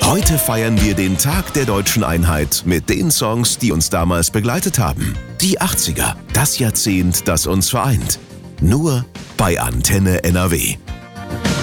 Heute feiern wir den Tag der deutschen Einheit mit den Songs, die uns damals begleitet haben. Die 80er, das Jahrzehnt, das uns vereint. Nur bei Antenne NRW.